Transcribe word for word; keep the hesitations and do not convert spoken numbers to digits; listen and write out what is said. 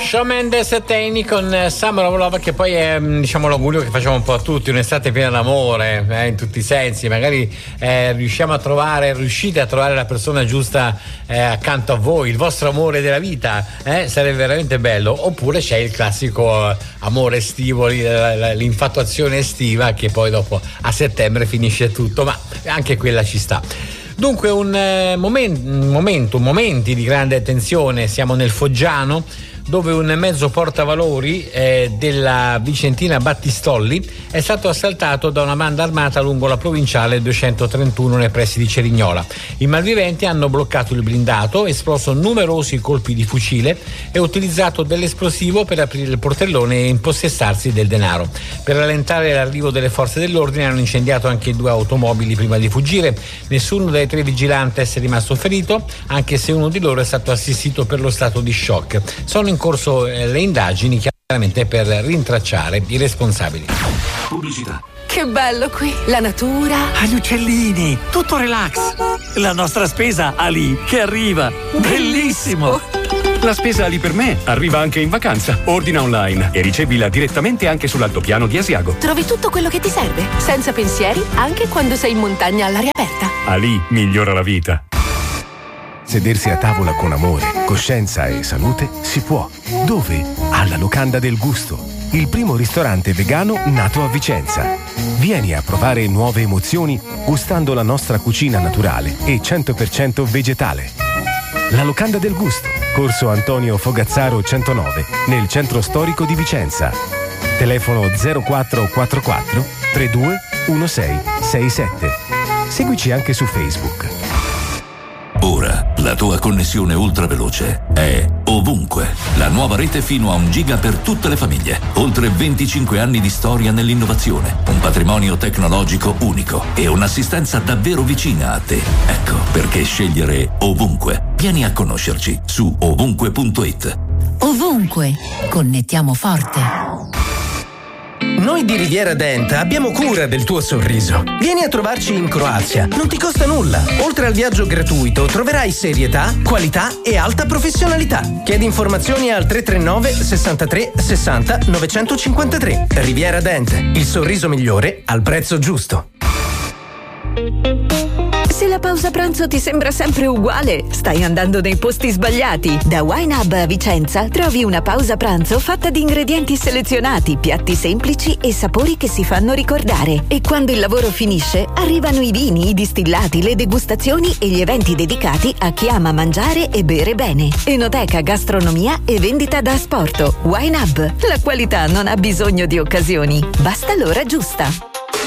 Shawn Mendes e Tainy con Summer of Love, che poi è, diciamo, l'augurio che facciamo un po' a tutti, un'estate piena d'amore, eh, in tutti i sensi. Magari eh, riusciamo a trovare, riuscite a trovare la persona giusta eh, accanto a voi, il vostro amore della vita, eh, sarebbe veramente bello. Oppure c'è il classico amore estivo, l'infatuazione estiva, che poi dopo a settembre finisce tutto, ma anche quella ci sta. Dunque un, eh, moment, un momento, momenti di grande tensione. Siamo nel Foggiano, dove un mezzo portavalori eh, della Vicentina Battistolli è stato assaltato da una banda armata lungo la provinciale duecentotrentuno nei pressi di Cerignola. I malviventi hanno bloccato il blindato, esploso numerosi colpi di fucile e utilizzato dell'esplosivo per aprire il portellone e impossessarsi del denaro. Per rallentare l'arrivo delle forze dell'ordine hanno incendiato anche due automobili prima di fuggire. Nessuno dei tre vigilanti è rimasto ferito, anche se uno di loro è stato assistito per lo stato di shock. Sono in corso eh, le indagini, chiaramente, per rintracciare i responsabili. Pubblicità. Che bello qui, la natura, gli uccellini, tutto relax. La nostra spesa Ali che arriva. Bellissimo. La spesa Ali per me arriva anche in vacanza. Ordina online e ricevila direttamente anche sull'altopiano di Asiago. Trovi tutto quello che ti serve, senza pensieri, anche quando sei in montagna all'aria aperta. Ali migliora la vita. Sedersi a tavola con amore, coscienza e salute si può. Dove? Alla Locanda del Gusto, il primo ristorante vegano nato a Vicenza. Vieni a provare nuove emozioni gustando la nostra cucina naturale e cento per cento vegetale. La Locanda del Gusto, Corso Antonio Fogazzaro centonove, nel centro storico di Vicenza. Telefono zero quattro quattro quattro tre due uno sei sei sette. Seguici anche su Facebook. Ora la tua connessione ultraveloce è ovunque. La nuova rete fino a un giga per tutte le famiglie. Oltre venticinque anni di storia nell'innovazione, un patrimonio tecnologico unico e un'assistenza davvero vicina a te. Ecco perché scegliere ovunque. Vieni a conoscerci su ovunque punto it. Ovunque, connettiamo forte. Noi di Riviera Dent abbiamo cura del tuo sorriso. Vieni a trovarci in Croazia, non ti costa nulla. Oltre al viaggio gratuito troverai serietà, qualità e alta professionalità. Chiedi informazioni al tre tre nove sessantatré sessanta novecentocinquantatré. Riviera Dent, il sorriso migliore al prezzo giusto. Se la pausa pranzo ti sembra sempre uguale, stai andando nei posti sbagliati. Da Wine Hub a Vicenza trovi una pausa pranzo fatta di ingredienti selezionati, piatti semplici e sapori che si fanno ricordare. E quando il lavoro finisce, arrivano i vini, i distillati, le degustazioni e gli eventi dedicati a chi ama mangiare e bere bene. Enoteca, gastronomia e vendita da asporto. Wine Hub. La qualità non ha bisogno di occasioni, basta l'ora giusta.